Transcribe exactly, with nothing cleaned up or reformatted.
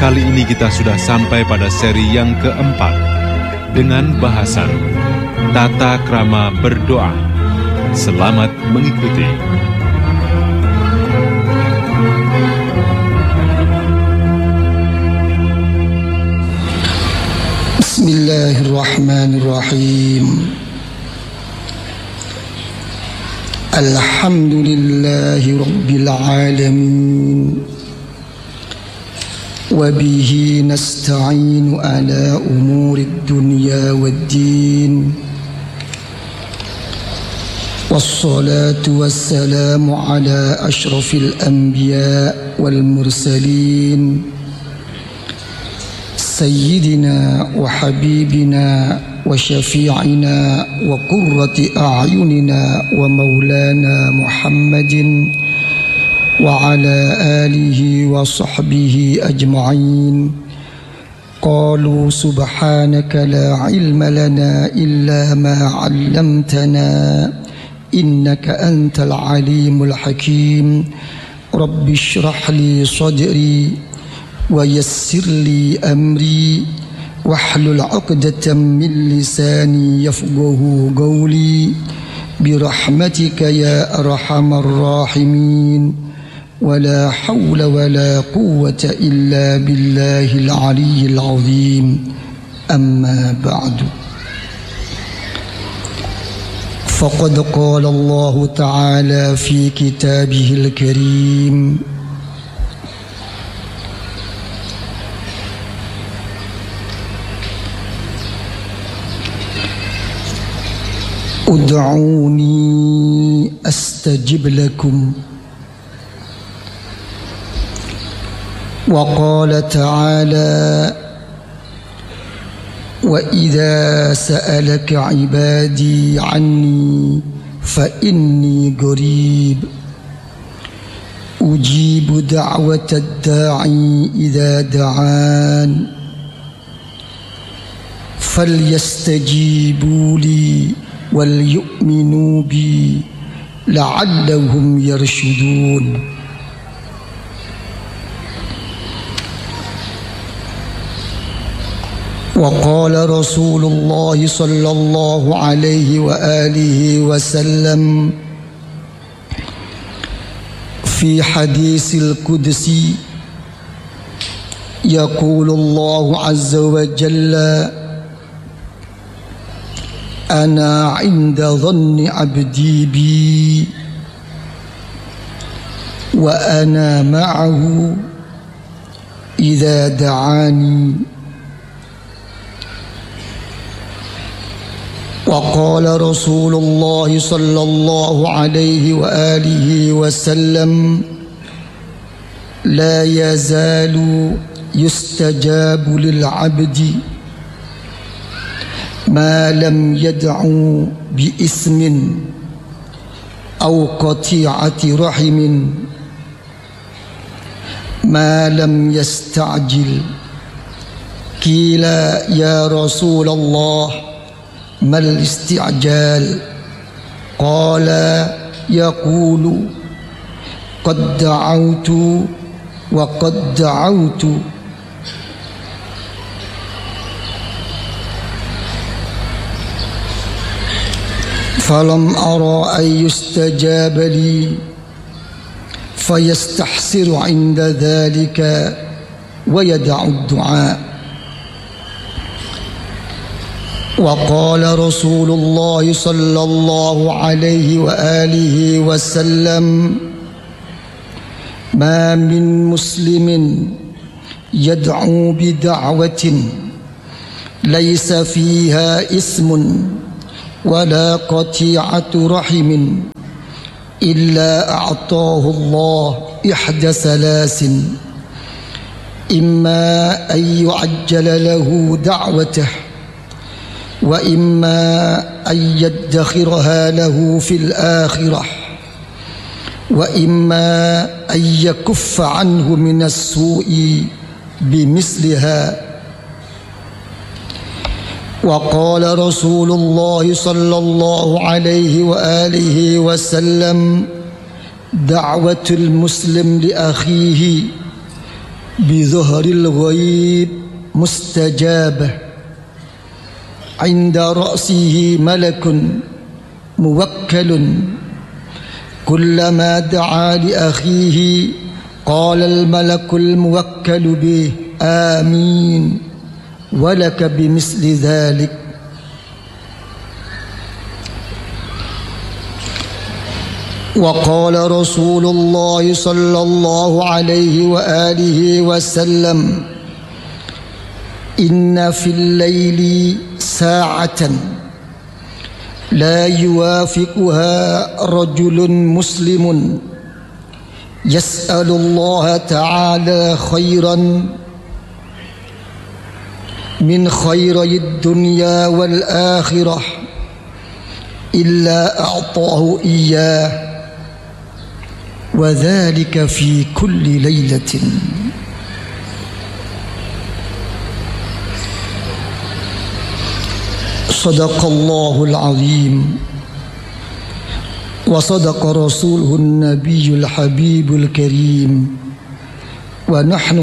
Kali ini kita sudah sampai pada seri yang keempat dengan bahasan Tata Krama Berdoa. Selamat mengikuti. Bismillahirrahmanirrahim. Alhamdulillahi Rabbil Alamin. Wabihi nasta'inu ala umuri dunya waddin. Wassalatu wassalamu ala ashrafil anbiya wal mursalin. Sayyidina wa habibina wa syafi'ina wa qurrati a'yunina wa maulana Muhammadin wa ala alihi wa sahbihi ajma'in. Qalu subhanaka la ilma lana illa ma 'allamtana innaka antal alimul hakim. Rabbi shrah li sadri wa yassir li amri wahlul 'uqdatam min lisani yafqahu qawli birahmatika ya arhamar rahimin. ولا حول ولا قوة إلا بالله العلي العظيم. أما بعد، فقد قال الله تعالى في كتابه الكريم: ادعوني أستجب لكم. وقال تعالى: وإذا سألك عبادي عني فإني قريب أجيب دعوة الداعي إذا دعان فليستجيبوا لي وليؤمنوا بي لعلهم يرشدون. وقال رسول الله صلى الله عليه وآله وسلم في حديث القدسي: يقول الله عز وجل: أنا عند ظن عبدي بي وأنا معه إذا دعاني. وقال رسول الله صلى الله عليه وآله وسلم: لا يزال يستجاب للعبد ما لم يدعو بإثم أو قطيعة رحم ما لم يستعجل. قيل: يا رسول الله ما الاستعجال؟ قال: يقول: قد دعوت وقد دعوت فلم أرى أن يستجاب لي فيستحسر عند ذلك ويدع الدعاء. وقال رسول الله صلى الله عليه وآله وسلم: ما من مسلم يدعو بدعوة ليس فيها إثم ولا قطيعة رحم إلا أعطاه الله إحدى ثلاث: إما أن يعجل له دعوته وإما أن يدخرها له في الآخرة وإما أن يكف عنه من السوء بمثلها. وقال رسول الله صلى الله عليه وآله وسلم: دعوة المسلم لأخيه بظهر الغيب مستجابة عند رأسه ملك موكل كلما دعا لأخيه قال الملك الموكل به آمين ولك بمثل ذلك. وقال رسول الله صلى الله عليه وآله وسلم إن في الليل ساعة لا يوافقها رجل مسلم يسأل الله تعالى خيرا من خيري الدنيا والآخرة إلا أعطاه إياه وذلك في كل ليلة. صدق الله العظيم وصدق رسوله النبي الحبيب الكريم ونحن